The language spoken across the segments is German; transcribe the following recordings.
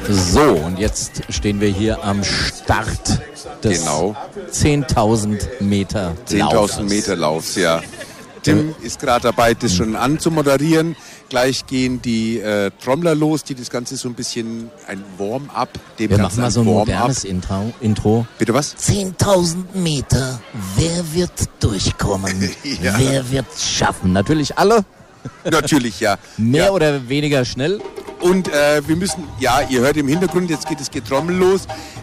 So, und jetzt stehen wir hier am Start des 10.000 Meter Laufs. 10.000 Meter Laufs, ja. Tim ist gerade dabei, das schon anzumoderieren. Gleich gehen die Trommler los, die das Ganze so ein bisschen ein Warm-up. Wir machen mal so ein modernes Intro. Bitte was? 10.000 Meter. Wer wird durchkommen? Ja. Wer wird es schaffen? Natürlich alle. Natürlich, ja. Mehr oder weniger schnell. Und wir müssen, ja, ihr hört im Hintergrund, jetzt geht das Getrommel los.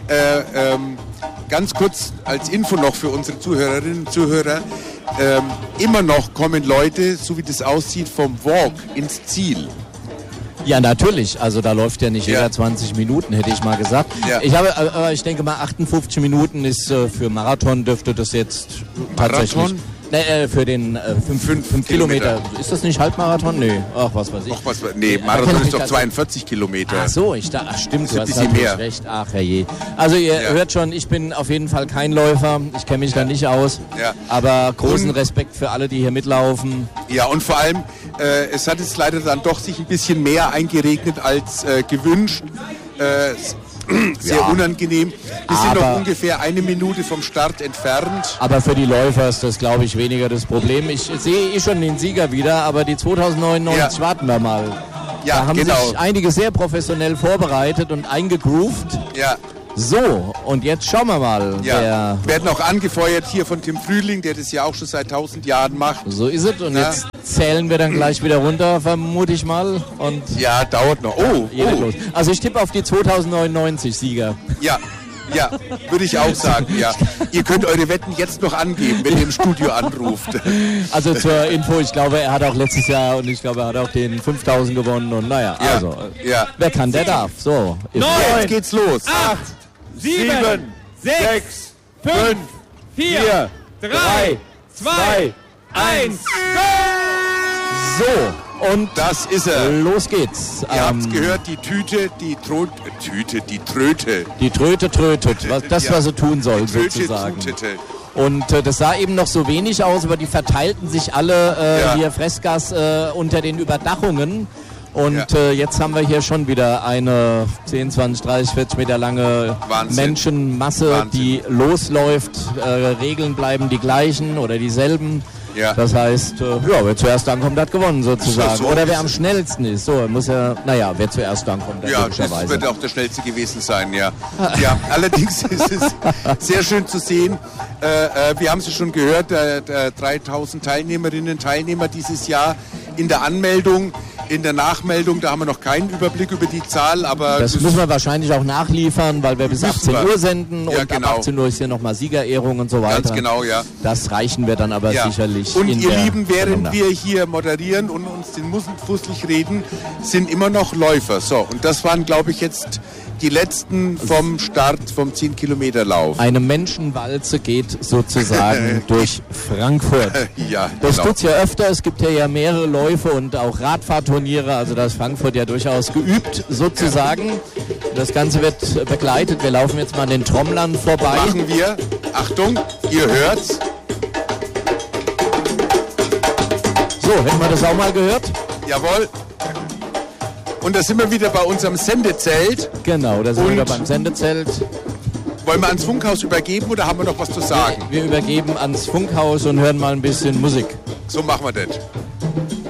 Ganz kurz als Info noch für unsere Zuhörerinnen und Zuhörer. Immer noch kommen Leute, so wie das aussieht, vom Walk ins Ziel. Ja, natürlich. Also da läuft ja nicht jeder 20 Minuten, hätte ich mal gesagt. Ja. Ich denke mal 58 Minuten ist für Marathon dürfte das jetzt tatsächlich... für den 5 Kilometer. Ist das nicht Halbmarathon? Nee. Ach, was weiß ich. Nee, Marathon ist doch 42 Kilometer. Ach so, stimmt, du hast natürlich recht. Ach, herrje. Also ihr hört schon, ich bin auf jeden Fall kein Läufer. Ich kenne mich da nicht aus. Ja. Aber großen Respekt für alle, die hier mitlaufen. Ja, und vor allem, es hat jetzt leider dann doch sich ein bisschen mehr eingeregnet als gewünscht. Sehr unangenehm. Wir sind noch ungefähr 1 Minute vom Start entfernt. Aber für die Läufer ist das, glaube ich, weniger das Problem. Ich sehe schon den Sieger wieder, aber die 2099 warten wir mal. Ja, da haben sich einige sehr professionell vorbereitet und eingegroovt. Ja. So, und jetzt schauen wir mal. Ja, werden auch angefeuert hier von Tim Frühling, der das ja auch schon seit 1000 Jahren macht. So ist es. Und jetzt zählen wir dann gleich wieder runter, vermute ich mal. Und ja, dauert noch. Los. Also ich tippe auf die 2099 Sieger. Ja, würde ich auch sagen. Ja. Ihr könnt eure Wetten jetzt noch angeben, wenn ihr im Studio anruft. Also zur Info, ich glaube, er hat auch letztes Jahr und ich glaube, er hat auch den 5000 gewonnen. Und wer kann, der darf. So, 9, jetzt geht's los. 8, 7, 6, 5, 4, 3, 2, 1, go! So, und das ist er. Los geht's. Ihr habt's gehört, die Tröte. Die Tröte trötet, was sie tun soll, sozusagen. Und das sah eben noch so wenig aus, aber die verteilten sich alle hier Fressgas unter den Überdachungen. Und jetzt haben wir hier schon wieder eine 10, 20, 30, 40 Meter lange Menschenmasse, die losläuft. Regeln bleiben die gleichen oder dieselben. Ja. Das heißt, wer zuerst ankommt, hat gewonnen sozusagen. So oder wer am schnellsten ist. So, muss wer zuerst ankommt, logischerweise. Das wird auch der schnellste gewesen sein, ja. Allerdings ist es sehr schön zu sehen. Wir haben es schon gehört, 3000 Teilnehmerinnen und Teilnehmer dieses Jahr in der Anmeldung. In der Nachmeldung, da haben wir noch keinen Überblick über die Zahl, aber... Das müssen wir wahrscheinlich auch nachliefern, weil wir bis 18 Uhr senden und ab 18 Uhr ist hier nochmal Siegerehrung und so weiter. Ganz genau, ja. Das reichen wir dann aber sicherlich. Und ihr Lieben, während wir hier moderieren und uns den Mund fusselig reden, sind immer noch Läufer. So, und das waren, glaube ich, jetzt die letzten vom Start vom 10-Kilometer-Lauf. Eine Menschenwalze geht sozusagen durch Frankfurt. Das tut's ja öfter. Es gibt ja mehrere Läufe und auch Radfahrturniere. Also da ist Frankfurt ja durchaus geübt sozusagen. Das Ganze wird begleitet. Wir laufen jetzt mal an den Trommlern vorbei. Machen wir. Achtung, ihr hört's. So, hätten wir das auch mal gehört? Jawohl. Und da sind wir wieder bei unserem Sendezelt. Genau, da sind wir wieder beim Sendezelt. Wollen wir ans Funkhaus übergeben oder haben wir noch was zu sagen? Wir übergeben ans Funkhaus und hören mal ein bisschen Musik. So machen wir das.